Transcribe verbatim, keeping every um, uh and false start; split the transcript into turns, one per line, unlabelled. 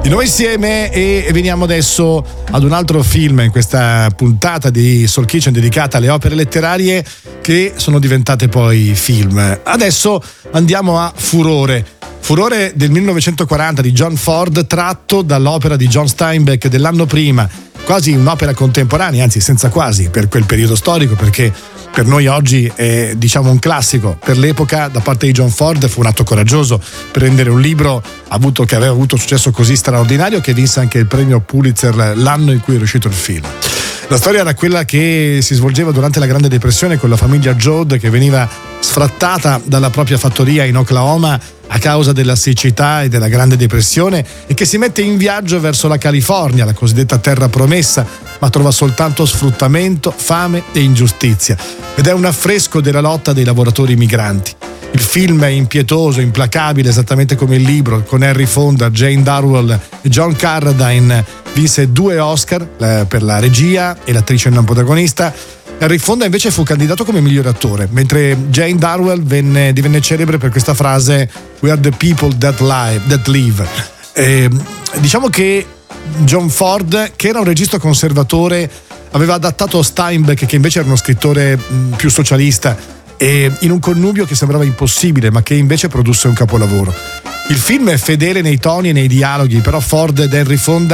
Di nuovo insieme e veniamo adesso ad un altro film in questa puntata di Soul Kitchen dedicata alle opere letterarie che sono diventate poi film. Adesso andiamo a Furore. Furore del millenovecentoquaranta di John Ford, tratto dall'opera di John Steinbeck dell'anno prima, quasi un'opera contemporanea, anzi senza quasi per quel periodo storico, perché per noi oggi è diciamo un classico. Per l'epoca da parte di John Ford fu un atto coraggioso prendere un libro avuto, che aveva avuto successo così straordinario che vinse anche il premio Pulitzer l'anno in cui è uscito il film. La storia era quella che si svolgeva durante la Grande Depressione con la famiglia Joad che veniva sfrattata dalla propria fattoria in Oklahoma a causa della siccità e della Grande Depressione e che si mette in viaggio verso la California, la cosiddetta terra promessa, ma trova soltanto sfruttamento, fame e ingiustizia. Ed è un affresco della lotta dei lavoratori migranti. Il film è impietoso, implacabile, esattamente come il libro, con Henry Fonda, Jane Darwell e John Carradine. Vinse due Oscar eh, per la regia e l'attrice non protagonista. Henry Fonda invece fu candidato come miglior attore, mentre Jane Darwell venne, divenne celebre per questa frase "We are the people that live". That live. E, diciamo che John Ford, che era un regista conservatore, aveva adattato Steinbeck, che invece era uno scrittore mh, più socialista, e in un connubio che sembrava impossibile, ma che invece produsse un capolavoro. Il film è fedele nei toni e nei dialoghi, però Ford ed Henry Fonda